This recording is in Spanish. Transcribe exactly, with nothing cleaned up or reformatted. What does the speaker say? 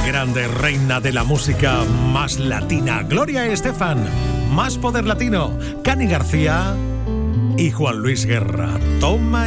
grande reina de la música más latina, Gloria Estefan, Más Poder Latino, Cani García y Juan Luis Guerra. Toma